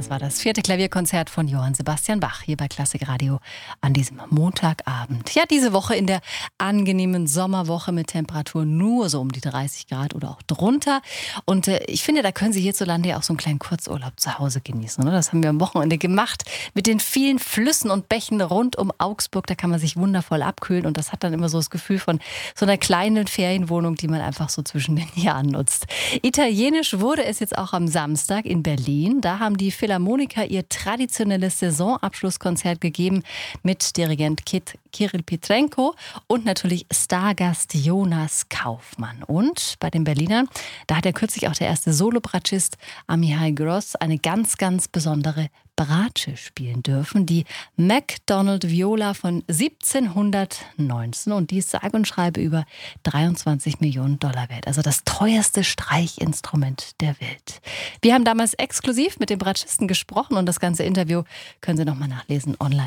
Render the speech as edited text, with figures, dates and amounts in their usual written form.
Das war das 4. Klavierkonzert von Johann Sebastian Bach hier bei Klassik Radio an diesem Montagabend. Ja, diese Woche in der angenehmen Sommerwoche mit Temperaturen nur so um die 30 Grad oder auch drunter. Und ich finde, da können Sie hierzulande ja auch so einen kleinen Kurzurlaub zu Hause genießen. Oder? Das haben wir am Wochenende gemacht mit den vielen Flüssen und Bächen rund um Augsburg. Da kann man sich wundervoll abkühlen und das hat dann immer so das Gefühl von so einer kleinen Ferienwohnung, die man einfach so zwischen den Jahren nutzt. Italienisch wurde es jetzt auch am Samstag in Berlin. Da haben die Philharmoniker ihr traditionelles Saisonabschlusskonzert gegeben mit Dirigent Kirill Petrenko und natürlich Stargast Jonas Kaufmann. Und bei den Berlinern, da hat ja kürzlich auch der erste Solobratschist Amihai Gross eine ganz, ganz besondere Bratsche spielen dürfen. Die McDonald Viola von 1719 und die ist sage und schreibe über 23 Millionen Dollar wert. Also das teuerste Streichinstrument der Welt. Wir haben damals exklusiv mit dem Bratschisten gesprochen und das ganze Interview können Sie nochmal nachlesen online.